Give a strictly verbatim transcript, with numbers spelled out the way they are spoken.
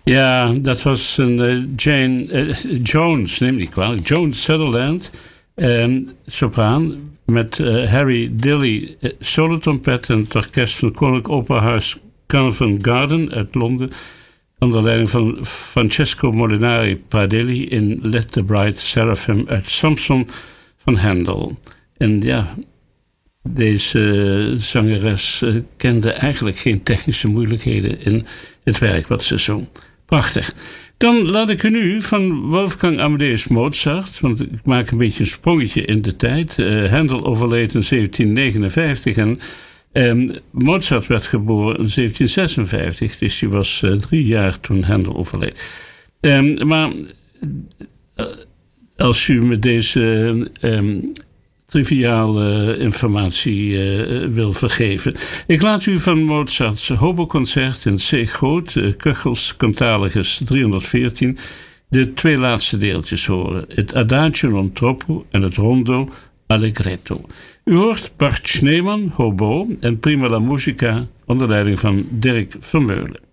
Ja, dat was een uh, Jane uh, Jones, neem niet kwalijk. Jones Sutherland, um, sopraan, met uh, Harry Dilley, uh, solotrompet en het orkest van het Koninklijk Operahuis Covent Garden uit Londen, onder leiding van Francesco Molinari Pradelli in Let the Bright Seraphim uit Samson van Handel. En ja, deze uh, zangeres uh, kende eigenlijk geen technische moeilijkheden in het werk wat ze zong. Prachtig. Dan laat ik u nu van Wolfgang Amadeus Mozart, want ik maak een beetje een sprongetje in de tijd. Uh, Handel overleed in zeventien negenenvijftig en um, Mozart werd geboren in zeventien zesenvijftig, dus hij was uh, drie jaar toen Handel overleed. Um, maar uh, als u me deze um, triviale informatie uh, wil vergeven. Ik laat u van Mozart's hoboconcert in C groot, uh, Köchels Cantalicus driehonderdveertien, de twee laatste deeltjes horen. Het Adagio non troppo en het Rondo Allegretto. U hoort Bart Schneemann, hobo, en Prima la Musica onder leiding van Dirk Vermeulen.